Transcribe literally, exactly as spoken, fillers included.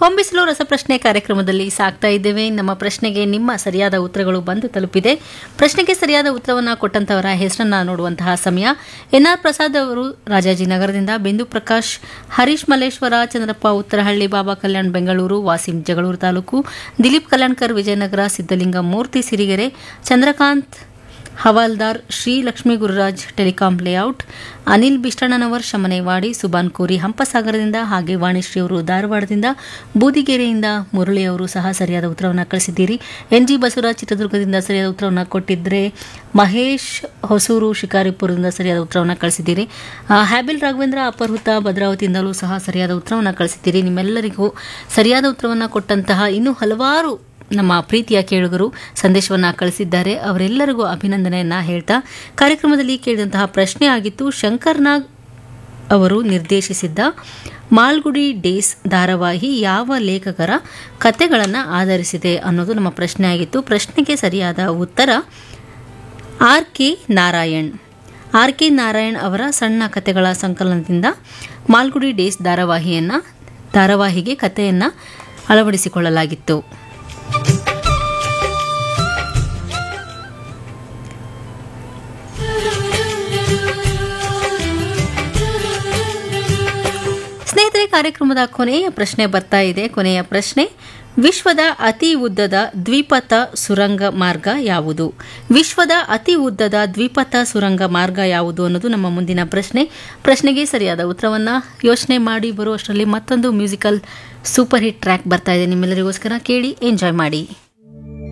ಹೊಂಬಿಸಲು ರಸಪ್ರಶ್ನೆ ಕಾರ್ಯಕ್ರಮದಲ್ಲಿ ಸಾಕ್ತಾ ಇದ್ದೇವೆ. ನಮ್ಮ ಪ್ರಶ್ನೆಗೆ ನಿಮ್ಮ ಸರಿಯಾದ ಉತ್ತರಗಳು ಬಂದು ತಲುಪಿದೆ. ಪ್ರಶ್ನೆಗೆ ಸರಿಯಾದ ಉತ್ತರವನ್ನು ಕೊಟ್ಟಂತವರ ಹೆಸರನ್ನ ನೋಡುವಂತಹ ಸಮಯ. ಎನ್ ಆರ್ ಪ್ರಸಾದ್ ಅವರು ರಾಜಾಜಿನಗರದಿಂದ, ಬಿಂದು ಪ್ರಕಾಶ್, ಹರೀಶ್ ಮಲ್ಲೇಶ್ವರ, ಚಂದ್ರಪ್ಪ ಉತ್ತರಹಳ್ಳಿ, ಬಾಬಾ ಕಲ್ಯಾಣ್ ಬೆಂಗಳೂರು, ವಾಸಿಂ ಜಗಳೂರು ತಾಲೂಕು, ದಿಲೀಪ್ ಕಲ್ಯಾಣ್ಕರ್ ವಿಜಯನಗರ, ಸಿದ್ದಲಿಂಗ ಮೂರ್ತಿ ಸಿರಿಗೆರೆ, ಚಂದ್ರಕಾಂತ್ ಹವಾಲ್ದಾರ್, ಶ್ರೀ ಲಕ್ಷ್ಮೀ ಗುರುರಾಜ್ ಟೆಲಿಕಾಂ ಲೇಔಟ್, ಅನಿಲ್ ಬಿಷ್ಟಣ್ಣನವರ್ ಶಮನೇವಾಡಿ, ಸುಬಾನ್ ಕೋರಿ ಹಂಪಸಾಗರದಿಂದ, ಹಾಗೆ ವಾಣಿಶ್ರೀ ಅವರು ಧಾರವಾಡದಿಂದ, ಬೂದಿಗೆರೆಯಿಂದ ಮುರಳಿ ಅವರು ಸಹ ಸರಿಯಾದ ಉತ್ತರವನ್ನು ಕಳಿಸಿದ್ದೀರಿ. ಎನ್ ಜಿ ಬಸವರಾಜ್ ಚಿತ್ರದುರ್ಗದಿಂದ ಸರಿಯಾದ ಉತ್ತರವನ್ನು ಕೊಟ್ಟಿದ್ರೆ, ಮಹೇಶ್ ಹೊಸೂರು ಶಿಕಾರಿಪುರದಿಂದ ಸರಿಯಾದ ಉತ್ತರವನ್ನು ಕಳಿಸಿದ್ದೀರಿ. ಹ್ಯಾಬಿಲ್ ರಾಘವೇಂದ್ರ ಅಪರ್ಹುತ ಭದ್ರಾವತಿಯಿಂದಲೂ ಸಹ ಸರಿಯಾದ ಉತ್ತರವನ್ನು ಕಳಿಸಿದ್ದೀರಿ. ನಿಮ್ಮೆಲ್ಲರಿಗೂ ಸರಿಯಾದ ಉತ್ತರವನ್ನು ಕೊಟ್ಟಂತಹ ಇನ್ನೂ ಹಲವಾರು ನಮ್ಮ ಪ್ರೀತಿಯ ಕೇಳುಗರು ಸಂದೇಶವನ್ನು ಕಳಿಸಿದ್ದಾರೆ. ಅವರೆಲ್ಲರಿಗೂ ಅಭಿನಂದನೆಯನ್ನ ಹೇಳ್ತಾ, ಕಾರ್ಯಕ್ರಮದಲ್ಲಿ ಕೇಳಿದಂತಹ ಪ್ರಶ್ನೆ ಆಗಿತ್ತು, ಶಂಕರ್ನಾಗ್ ಅವರು ನಿರ್ದೇಶಿಸಿದ್ದ ಮಾಲ್ಗುಡಿ ಡೇಸ್ ಧಾರಾವಾಹಿ ಯಾವ ಲೇಖಕರ ಕಥೆಗಳನ್ನು ಆಧರಿಸಿದೆ ಅನ್ನೋದು ನಮ್ಮ ಪ್ರಶ್ನೆ ಆಗಿತ್ತು. ಪ್ರಶ್ನೆಗೆ ಸರಿಯಾದ ಉತ್ತರ R K Narayan. R K Narayan ಅವರ ಸಣ್ಣ ಕಥೆಗಳ ಸಂಕಲನದಿಂದ ಮಾಲ್ಗುಡಿ ಡೇಸ್ ಧಾರಾವಾಹಿಯನ್ನ ಧಾರಾವಾಹಿಗೆ ಕಥೆಯನ್ನು ಅಳವಡಿಸಿಕೊಳ್ಳಲಾಗಿತ್ತು. ಸ್ನೇಹಿತರೆ, ಕಾರ್ಯಕ್ರಮದ ಕೊನೆಯ ಪ್ರಶ್ನೆ ಬರ್ತಾ ಇದೆ. ಕೊನೆಯ ಪ್ರಶ್ನೆ, ವಿಶ್ವದ ಅತಿ ಉದ್ದದ ದ್ವಿಪಥ ಸುರಂಗ ಮಾರ್ಗ ಯಾವುದು? ವಿಶ್ವದ ಅತಿ ಉದ್ದದ ದ್ವಿಪಥ ಸುರಂಗ ಮಾರ್ಗ ಯಾವುದು ಅನ್ನೋದು ನಮ್ಮ ಮುಂದಿನ ಪ್ರಶ್ನೆ. ಪ್ರಶ್ನೆಗೆ ಸರಿಯಾದ ಉತ್ತರವನ್ನು ಯೋಚನೆ ಮಾಡಿ ಬರುವಷ್ಟರಲ್ಲಿ ಮತ್ತೊಂದು ಮ್ಯೂಸಿಕಲ್ ಸೂಪರ್ ಹಿಟ್ ಟ್ರ್ಯಾಕ್ ಬರ್ತಾ ಇದೆ ನಿಮ್ಮೆಲ್ಲರಿಗೋಸ್ಕರ. ಕೇಳಿ, ಎಂಜಾಯ್ ಮಾಡಿ.